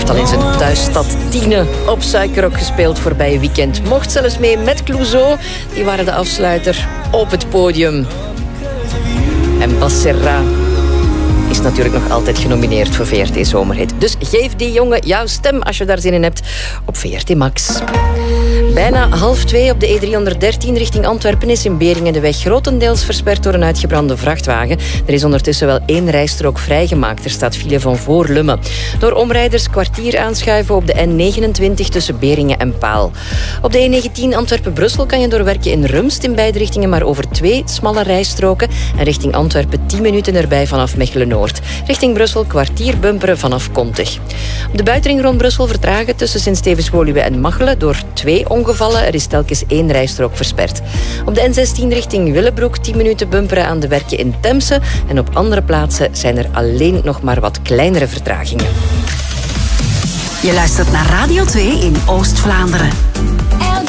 heeft al in zijn thuisstad Tiene op Suikerrok gespeeld voorbij weekend. Mocht zelfs mee met Clouseau. Die waren de afsluiter op het podium. En Bas Serra is natuurlijk nog altijd genomineerd voor VRT Zomerhit. Dus geef die jongen jouw stem als je daar zin in hebt op VRT Max. Bijna 1:30 op de E313 richting Antwerpen is in Beringen de weg grotendeels versperd door een uitgebrande vrachtwagen. Er is ondertussen wel 1 rijstrook vrijgemaakt. Er staat file van voor Lummen. Door omrijders kwartier aanschuiven op de N29 tussen Beringen en Paal. Op de E19 Antwerpen-Brussel kan je doorwerken in Rumst in beide richtingen, maar over 2 smalle rijstroken. En richting Antwerpen 10 minuten erbij vanaf Mechelen-Noord. Richting Brussel kwartier bumperen vanaf Kontig. Op de buitenring rond Brussel vertragen tussen Sint-Stevens-Woluwe en Machelen door 2 ongevallen. Er is telkens 1 rijstrook versperd. Op de N16 richting Willebroek 10 minuten bumperen aan de werken in Temse. En op andere plaatsen zijn er alleen nog maar wat kleinere vertragingen. Je luistert naar Radio 2 in Oost-Vlaanderen.